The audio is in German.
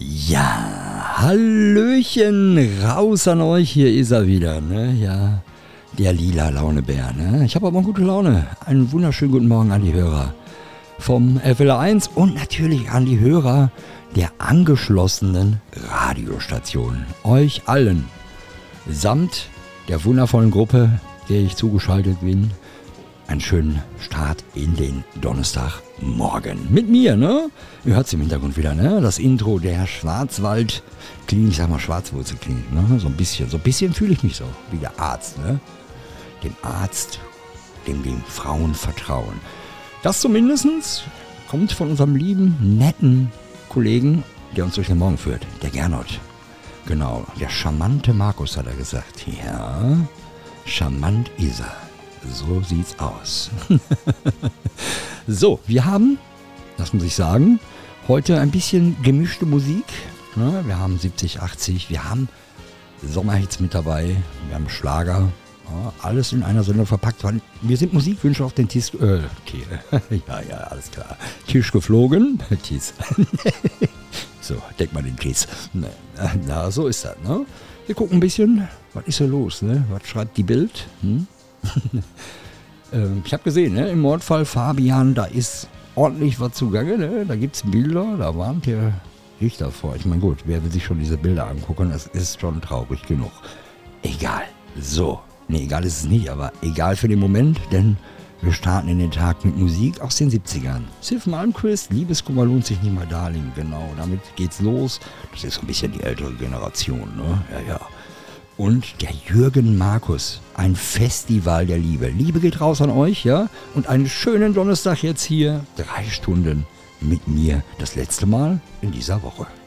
Ja, Hallöchen, raus an euch, hier ist er wieder, ne? Ja, der lila Launebär, ne? Ich habe aber gute Laune. Einen wunderschönen guten Morgen an die Hörer vom FLA 1 und natürlich an die Hörer der angeschlossenen Radiostationen. Euch allen, samt der wundervollen Gruppe, der ich zugeschaltet bin, einen schönen Start in den Donnerstagmorgen. Mit mir, ne? Ihr hört es im Hintergrund wieder, ne? Das Intro der Schwarzwaldklinik, ich sag mal Schwarzwurzelklinik, ne? So ein bisschen fühle ich mich so, wie der Arzt, ne? Dem Arzt, dem Frauen vertrauen. Das zumindest kommt von unserem lieben, netten Kollegen, der uns durch den Morgen führt, der Gernot. Genau, der charmante Markus hat er gesagt. Ja, charmant ist er. So sieht's aus. So, wir haben, das muss ich sagen, heute ein bisschen gemischte Musik. Ne? Wir haben 70, 80, wir haben Sommerhits mit dabei, wir haben Schlager. Ja, alles in einer Sendung verpackt. Wir sind Musikwünsche auf den Tisch. Ja, alles klar. Tisch geflogen. Tisch. So, denk mal den Tisch. Na, so ist das, ne? Wir gucken ein bisschen, was ist hier los, ne? Was schreibt die Bild? Ich habe gesehen, ne? Im Mordfall Fabian, da ist ordentlich was zugange, ne? Da gibt es Bilder, da warnt der Richter vor. Ich meine, gut, wer will sich schon diese Bilder angucken? Das ist schon traurig genug. Egal. So. Ne, egal ist es nicht, aber egal für den Moment, denn wir starten in den Tag mit Musik aus den 70ern. Sif Malmquist, Liebeskummer lohnt sich nicht mal, Darling, genau, damit geht's los. Das ist so ein bisschen die ältere Generation, ne? Ja. Und der Jürgen Markus, ein Festival der Liebe. Liebe geht raus an euch, ja? Und einen schönen Donnerstag jetzt hier, 3 Stunden mit mir, das letzte Mal in dieser Woche.